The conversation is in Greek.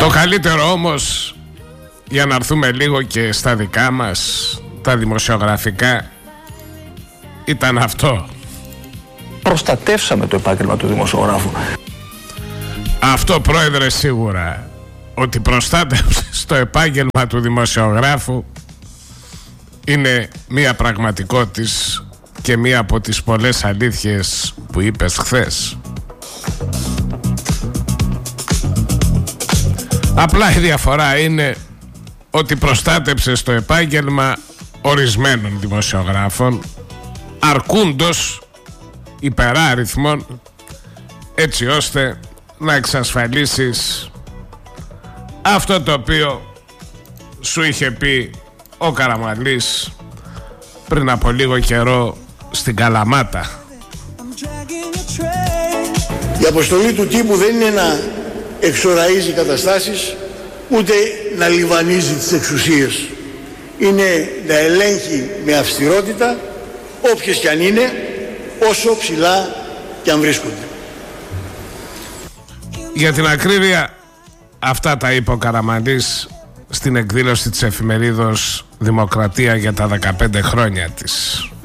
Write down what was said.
Το καλύτερο όμως, για να έρθουμε λίγο και στα δικά μας, τα δημοσιογραφικά, ήταν αυτό. Προστατεύσαμε το επάγγελμα του δημοσιογράφου. Αυτό, πρόεδρε, σίγουρα, ότι προστάτευσες το επάγγελμα του δημοσιογράφου είναι μία πραγματικότητα και μία από τις πολλές αλήθειες που είπες χθες. Απλά η διαφορά είναι ότι προστάτεψες το επάγγελμα ορισμένων δημοσιογράφων, αρκούντος υπεράριθμων, έτσι ώστε να εξασφαλίσεις αυτό το οποίο σου είχε πει ο Καραμανλής πριν από λίγο καιρό στην Καλαμάτα. Η αποστολή του τύπου δεν είναι να εξοραίζει καταστάσεις, ούτε να λιβανίζει τις εξουσίες. Είναι να ελέγχει με αυστηρότητα όποιες κι αν είναι, όσο ψηλά κι αν βρίσκονται. Για την ακρίβεια, αυτά τα είπε ο Καραμανλής στην εκδήλωση της εφημερίδος Δημοκρατία για τα 15 χρόνια της.